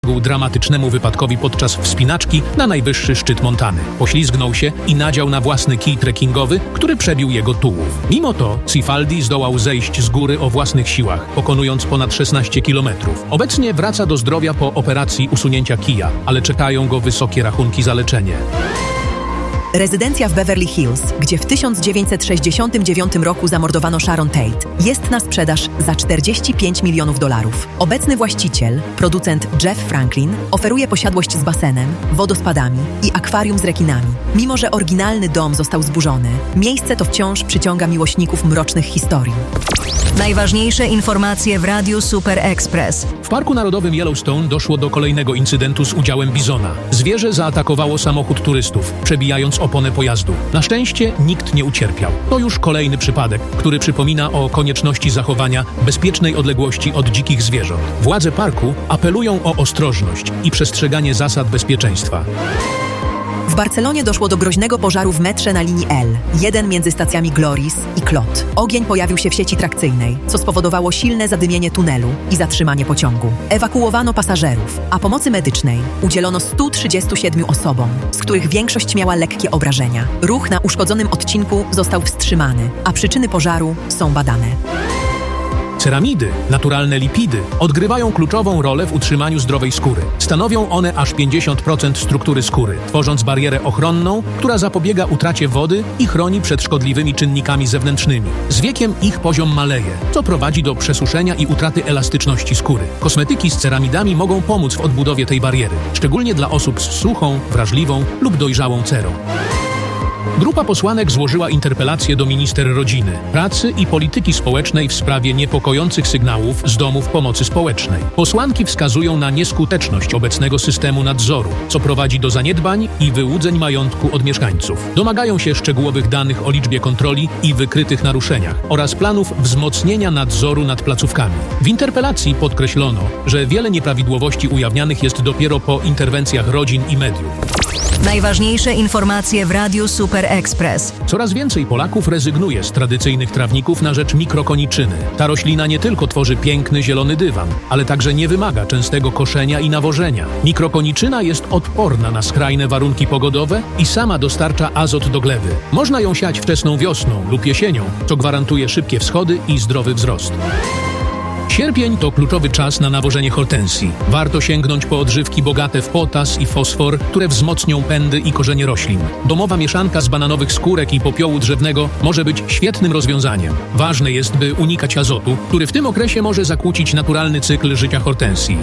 dramatycznemu wypadkowi podczas wspinaczki na najwyższy szczyt Montany. Poślizgnął się i nadział na własny kij trekkingowy, który przebił jego tułów. Mimo to Cifaldi zdołał zejść z góry o własnych siłach, pokonując ponad 16 kilometrów. Obecnie wraca do zdrowia po operacji usunięcia kija, ale czekają go wysokie rachunki za leczenie. Rezydencja w Beverly Hills, gdzie w 1969 roku zamordowano Sharon Tate, jest na sprzedaż za $45 milionów. Obecny właściciel, producent Jeff Franklin, oferuje posiadłość z basenem, wodospadami i akwarium z rekinami. Mimo że oryginalny dom został zburzony, miejsce to wciąż przyciąga miłośników mrocznych historii. Najważniejsze informacje w Radiu Super Express. W Parku Narodowym Yellowstone doszło do kolejnego incydentu z udziałem bizona. Zwierzę zaatakowało samochód turystów, przebijając oponę pojazdu. Na szczęście nikt nie ucierpiał. To już kolejny przypadek, który przypomina o konieczności zachowania bezpiecznej odległości od dzikich zwierząt. Władze parku apelują o ostrożność i przestrzeganie zasad bezpieczeństwa. W Barcelonie doszło do groźnego pożaru w metrze na linii L, jeden między stacjami Gloris i Clot. Ogień pojawił się w sieci trakcyjnej, co spowodowało silne zadymienie tunelu i zatrzymanie pociągu. Ewakuowano pasażerów, a pomocy medycznej udzielono 137 osobom, z których większość miała lekkie obrażenia. Ruch na uszkodzonym odcinku został wstrzymany, a przyczyny pożaru są badane. Ceramidy, naturalne lipidy, odgrywają kluczową rolę w utrzymaniu zdrowej skóry. Stanowią one aż 50% struktury skóry, tworząc barierę ochronną, która zapobiega utracie wody i chroni przed szkodliwymi czynnikami zewnętrznymi. Z wiekiem ich poziom maleje, co prowadzi do przesuszenia i utraty elastyczności skóry. Kosmetyki z ceramidami mogą pomóc w odbudowie tej bariery, szczególnie dla osób z suchą, wrażliwą lub dojrzałą cerą. Grupa posłanek złożyła interpelację do minister rodziny, pracy i polityki społecznej w sprawie niepokojących sygnałów z domów pomocy społecznej. Posłanki wskazują na nieskuteczność obecnego systemu nadzoru, co prowadzi do zaniedbań i wyłudzeń majątku od mieszkańców. Domagają się szczegółowych danych o liczbie kontroli i wykrytych naruszeniach oraz planów wzmocnienia nadzoru nad placówkami. W interpelacji podkreślono, że wiele nieprawidłowości ujawnianych jest dopiero po interwencjach rodzin i mediów. Najważniejsze informacje w Radiu Super Express. Coraz więcej Polaków rezygnuje z tradycyjnych trawników na rzecz mikrokoniczyny. Ta roślina nie tylko tworzy piękny zielony dywan, ale także nie wymaga częstego koszenia i nawożenia. Mikrokoniczyna jest odporna na skrajne warunki pogodowe i sama dostarcza azot do gleby. Można ją siać wczesną wiosną lub jesienią, co gwarantuje szybkie wschody i zdrowy wzrost. Sierpień to kluczowy czas na nawożenie hortensji. Warto sięgnąć po odżywki bogate w potas i fosfor, które wzmocnią pędy i korzenie roślin. Domowa mieszanka z bananowych skórek i popiołu drzewnego może być świetnym rozwiązaniem. Ważne jest, by unikać azotu, który w tym okresie może zakłócić naturalny cykl życia hortensji.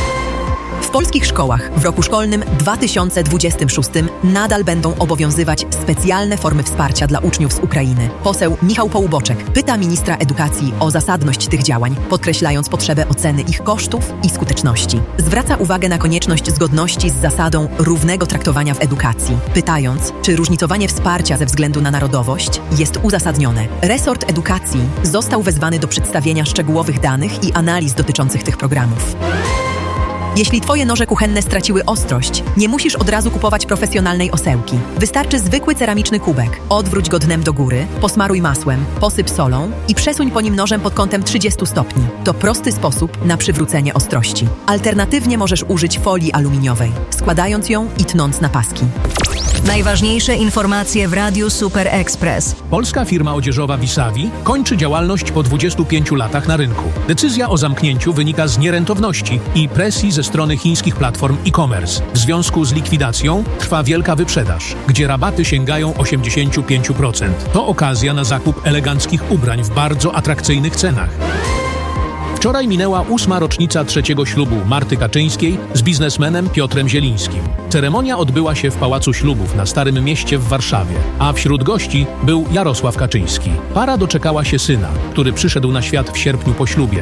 W polskich szkołach w roku szkolnym 2026 nadal będą obowiązywać specjalne formy wsparcia dla uczniów z Ukrainy. Poseł Michał Połuboczek pyta ministra edukacji o zasadność tych działań, podkreślając potrzebę oceny ich kosztów i skuteczności. Zwraca uwagę na konieczność zgodności z zasadą równego traktowania w edukacji, pytając, czy różnicowanie wsparcia ze względu na narodowość jest uzasadnione. Resort edukacji został wezwany do przedstawienia szczegółowych danych i analiz dotyczących tych programów. Jeśli twoje noże kuchenne straciły ostrość, nie musisz od razu kupować profesjonalnej osełki. Wystarczy zwykły ceramiczny kubek. Odwróć go dnem do góry, posmaruj masłem, posyp solą i przesuń po nim nożem pod kątem 30 stopni. To prosty sposób na przywrócenie ostrości. Alternatywnie możesz użyć folii aluminiowej, składając ją i tnąc na paski. Najważniejsze informacje w Radiu Super Express. Polska firma odzieżowa Visavi kończy działalność po 25 latach na rynku. Decyzja o zamknięciu wynika z nierentowności i presji ze strony chińskich platform e-commerce. W związku z likwidacją trwa wielka wyprzedaż, gdzie rabaty sięgają 85%. To okazja na zakup eleganckich ubrań w bardzo atrakcyjnych cenach. Wczoraj minęła 8. rocznica trzeciego ślubu Marty Kaczyńskiej z biznesmenem Piotrem Zielińskim. Ceremonia odbyła się w Pałacu Ślubów na Starym Mieście w Warszawie, a wśród gości był Jarosław Kaczyński. Para doczekała się syna, który przyszedł na świat w sierpniu po ślubie.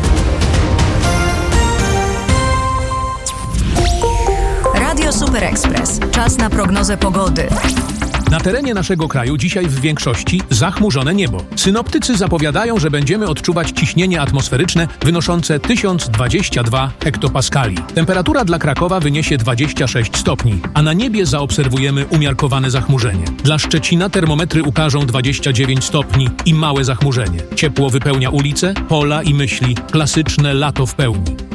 Radio Super Express. Czas na prognozę pogody. Na terenie naszego kraju dzisiaj w większości zachmurzone niebo. Synoptycy zapowiadają, że będziemy odczuwać ciśnienie atmosferyczne wynoszące 1022 hektopaskali. Temperatura dla Krakowa wyniesie 26 stopni, a na niebie zaobserwujemy umiarkowane zachmurzenie. Dla Szczecina termometry ukażą 29 stopni i małe zachmurzenie. Ciepło wypełnia ulice, pola i myśli. Klasyczne lato w pełni.